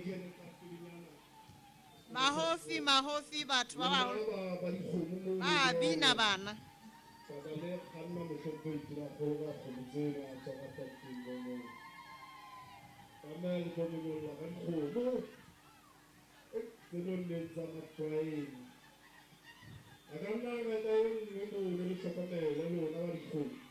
mahofi batho ba ba bina bana Sakale khanna mohlompo itira khoga khomutsena tsaka takingo mo kamel komo la kan khomo ekelo lenza matwaini akanna ngata yini mo le tsakamela lona ba dikhomo